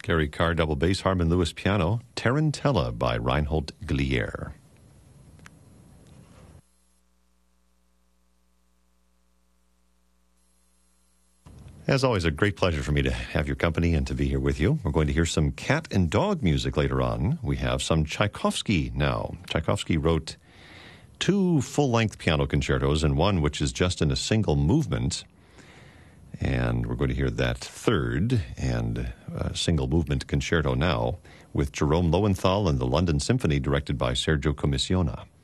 Gary Carr, double bass, Harmon Lewis, piano, Tarantella by Reinhold Glier. As always, a great pleasure for me to have your company and to be here with you. We're going to hear some cat and dog music later on. We have some Tchaikovsky now. Tchaikovsky wrote 2 full-length piano concertos and one which is just in a single movement. And we're going to hear that third and single movement concerto now with Jerome Lowenthal and the London Symphony directed by Sergio Commissiona.